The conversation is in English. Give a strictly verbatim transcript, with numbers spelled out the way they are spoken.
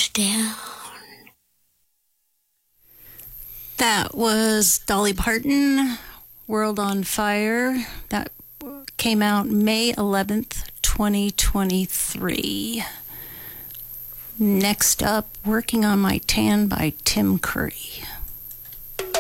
comes down. That was Dolly Parton, World on Fire. That came out May eleventh, twenty twenty-three. Next up, Working on My Tan by Tim Curry.